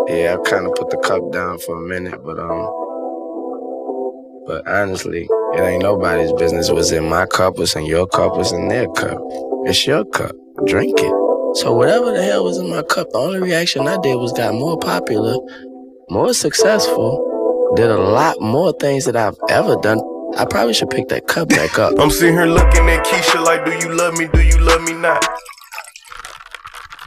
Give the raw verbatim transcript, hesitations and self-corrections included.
Yeah, I kind of put the cup down for a minute, but um, but honestly, it ain't nobody's business what's in my cup, what's in your cup, what's in their cup. It's your cup. Drink it. So whatever the hell was in my cup, the only reaction I did was got more popular, more successful, did a lot more things that I've ever done. I probably should pick that cup back up. I'm sitting here looking at Keisha like, do you love me, do you love me not?